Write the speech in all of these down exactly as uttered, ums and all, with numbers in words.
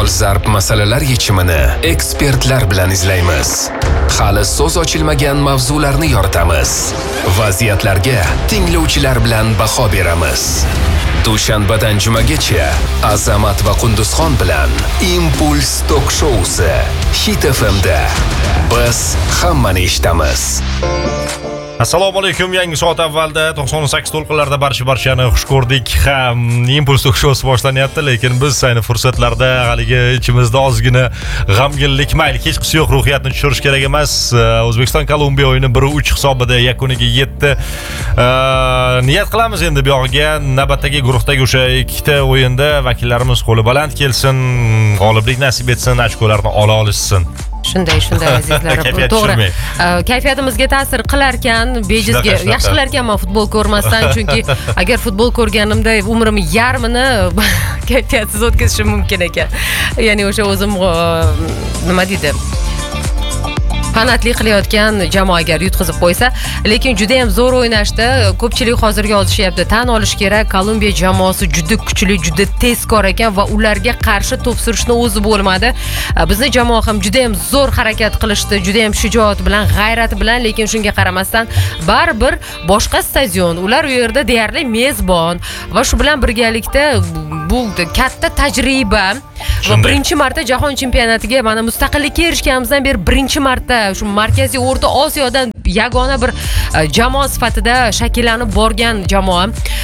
dolzarb masalalar yechimini ekspertlar bilan izlaymiz. Hali so'z ochilmagan mavzularni yoritamiz. Vaziyatlarga tinglovchilar bilan baho beramiz. Dushanbadan jumagacha Azamat va Qunduzxon bilan Impuls Tok Showsi Hit F M da biz hammani eshitamiz. Assalomu alaykum. Yangi soat avvalda to'qson sakkiz to'lqinlarda barcha barchani xush ko'rdik. Ham Impuls Tok Showsi boshlanyapti, lekin biz ayni fursatlarda haligi ichimizda ozgina g'amginlik, mayli kechqisi yo'q ruhiyatni tushirish kerak emas. O'zbekiston Kolumbiya o'yini bir uch hisobida yakuniga yetdi. Niyat qilamiz endi bu yog'iga navbatdagi guruhdagi o'sha ikkita o'yinda vakillarimiz qo'li baland kelsin, g'oliblik nasib etsin, ochkolarni ola olishsin. Shunday, shunday azizlarim. To'g'ri. Kayfiyatimizga ta'sir qilarkan, bejizga yaxshi qilarkanman futbol ko'rmasdan, chunki agar futbol ko'rganimda umrim yarmini kayfiyatsiz o'tkazishim mumkin ekan. Ya'ni o'sha o'zim nima deydi? Fanatlik qilayotgan jamoa agar yutqizib qo'ysa, lekin juda ham zo'r o'ynashdi. Ko'pchilik hozir yozishyapti. Tan olish kerak, Kolumbiya jamoasi juda kuchli, juda tezkor ekan va ularga qarshi to'p surishni o'zi bo'lmadi. Bizning jamoa ham juda ham zo'r harakat qilishdi, juda ham shijoat bilan, g'ayrat bilan, lekin shunga qaramasdan baribir boshqa stadion, ular u yerda deyarli mezbon va shu bilan birgalikda bu katta tajriba va birinchi marta jahon chempionatiga mana mustaqillikka erishganimizdan beri birinchi marta shu Markaziy O'rta Osiyodan yagona bir jamoa sifatida shakllanib borgan jamoa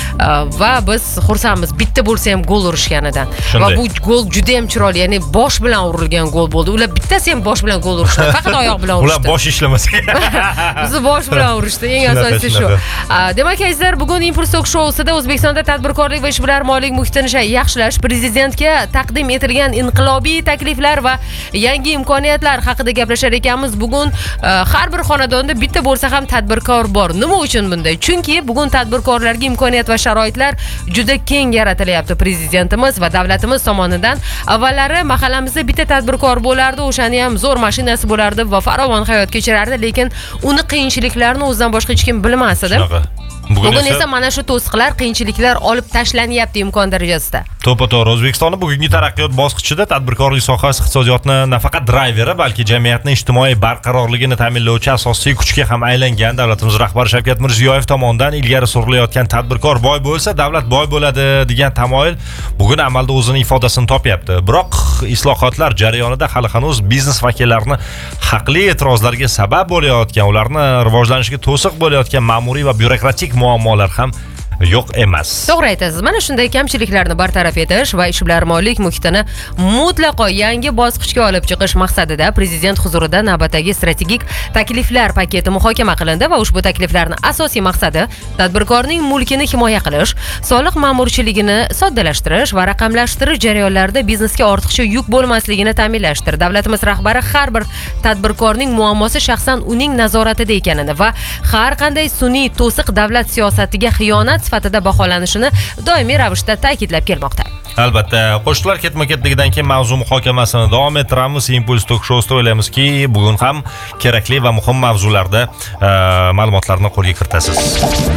va biz xursandmiz. Bitta bo'lsa ham gol urishganidan. Va bu gol juda ham chiroyli, ya'ni bosh bilan urilgan gol bo'ldi. Ular bittasi ham bosh bilan gol urishdi, faqat oyoq bilan urishdi. Ular bosh ishlamasa. Biz bosh bilan urishdi. Eng asosiysi shu. Demak, azizlar, bugun Impuls Tok Showsida O'zbekistonda tadbirkorlik va ishbilarmonlik muhitini yaxshilash, prezidentga taqdim etilgan inqilobiy takliflar va yangi imkoniyatlar haqida gaplashar ekanmiz. Bugun har bir xonadonda bitta bo'lsa ham tadbirkor bor. Nima uchun bunday? Chunki bugun tadbirkorlarga imkoniyat va sharoitlar juda keng yaratilyapti prezidentimiz va davlatimiz tomonidan. Avvallari mahallamizda bitta tadbirkor bo'lardi, o'shani ham zo'r mashinasi bo'lardi va farovon hayot kechirardi, lekin uni qiyinchiliklarini o'zidan boshqa hech kim bilmas edi. Bugun, Bugun esa mana shu to'siqlar, qiyinchiliklar olib tashlanyapti imkon darajasida. To'ppa-to'g'ri, O'zbekistonning bugungi taraqqiyot bosqichida tadbirkorlik sohasi iqtisodiyotni nafaqat drayveri, balki jamiyatning ijtimoiy barqarorligini ta'minlovchi asosiy kuchga ham aylangan. Davlatimiz rahbari Shavkat Mirziyoyev tomonidan ilgari surilayotgan tadbirkor boy bo'lsa, davlat boy bo'ladi degan tamoyil bugun amalda o'zini ifodasini topyapti. Biroq islohotlar jarayonida hali hanuz biznes vakillarini haqli e'tirozlarga sabab bo'layotgan, ularni rivojlanishiga to'siq bo'layotgan ma'muriy va byurokratik muammolar ham yo'q emas. To'g'ri aytasiz. Mana shunday kamchiliklarni bartaraf etish va ishbilarmonlik muhitini mutlaqo yangi bosqichga olib chiqish maqsadida prezident huzurida navbatdagi strategik takliflar paketi muhokama qilindi va ushbu takliflarning asosiy maqsadi tadbirkorning mulkini himoya qilish, soliq ma'murchiligini soddalashtirish va raqamlashtirish jarayonlarida biznesga ortiqcha yuk bo'lmasligini ta'minlashdir. Davlatimiz rahbari har bir tadbirkorning muammosi shaxsan uning nazoratida ekanini va har qanday sun'iy to'siq davlat siyosatiga xiyonat sifatida baholanishini doimiy ravishda ta'kidlab kelmoqda. Albatta, qo'shiqlar ketma-ketligidan keyin mavzu muhokamasini davom ettiramiz. Impuls Tok Showsida o'ylaymizki, bugun ham kerakli va muhim mavzularda ma'lumotlarni qo'lga kiritasiz.